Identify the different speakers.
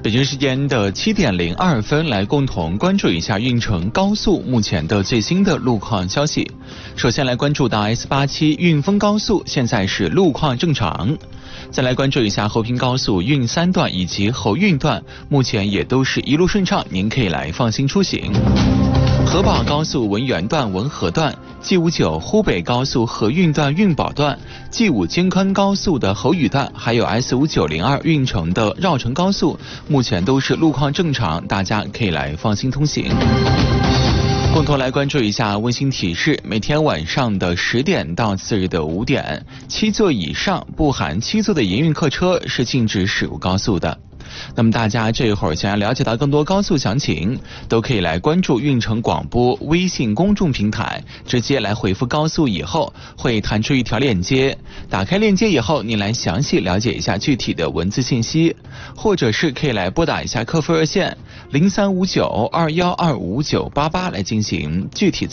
Speaker 1: 北京时间的7点02分，来共同关注一下运城高速目前的最新的路况消息。首先来关注到 S87运丰高速，现在是路况正常。再来关注一下后坪高速运3段以及后运段，目前也都是一路顺畅，您可以来放心出行。河宝高速文源段、文河段、G59湖北高速河运段、运宝段、G5京昆高速的侯宇段，还有 S5902运城的绕城高速，目前都是路况正常，大家可以来放心通行。共同来关注一下温馨提示，每天晚上的10点到次日的5点，7座以上不含7座的营运客车是禁止驶入高速的。那么大家这会儿想要了解到更多高速详情，都可以来关注运城广播微信公众平台，直接来回复高速以后会弹出一条链接，打开链接以后你来详细了解一下具体的文字信息，或者是可以来拨打一下客服热线035921255988来进行具体